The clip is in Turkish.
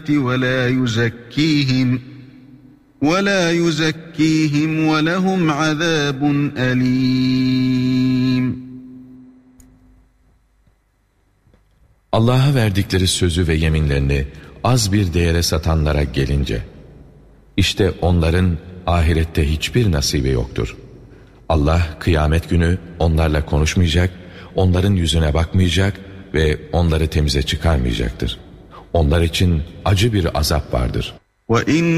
وَلَا يُزَكِّيهِمْ وَلَهُمْ عَذَابٌ أَلِيمٌ. Allah'a verdikleri sözü ve yeminlerini az bir değere satanlara gelince, işte onların ahirette hiçbir nasibi yoktur. Allah kıyamet günü onlarla konuşmayacak, onların yüzüne bakmayacak ve onları temize çıkarmayacaktır. Onlar için acı bir azap vardır. وَإِنَّ